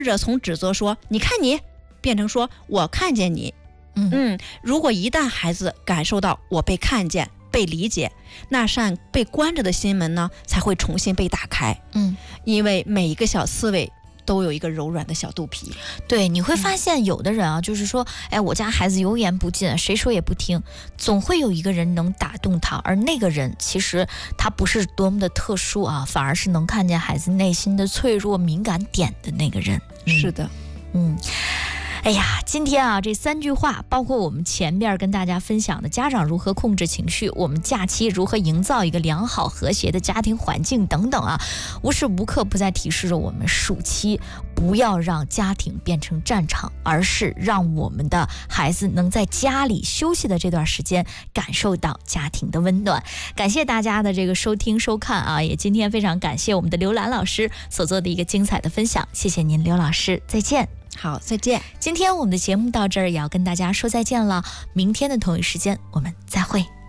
者从指责说你看你，变成说我看见你。如果一旦孩子感受到我被看见被理解，那扇被关着的心门呢才会重新被打开。因为每一个小刺猬都有一个柔软的小肚皮。 对，你会发现有的人啊，就是说，哎，我家孩子油盐不进，谁说也不听，总会有一个人能打动他，而那个人其实他不是多么的特殊啊，反而是能看见孩子内心的脆弱敏感点的那个人。 是的。 哎呀，今天啊，这3句话，包括我们前边跟大家分享的家长如何控制情绪，我们假期如何营造一个良好和谐的家庭环境等等啊，无时无刻不在提示着我们，暑期不要让家庭变成战场，而是让我们的孩子能在家里休息的这段时间感受到家庭的温暖。感谢大家的这个收听收看啊，也今天非常感谢我们的刘兰老师所做的一个精彩的分享，谢谢您，刘老师，再见。 好，再见。 今天我们的节目到这儿也要跟大家说再见了，明天的同一时间我们再会。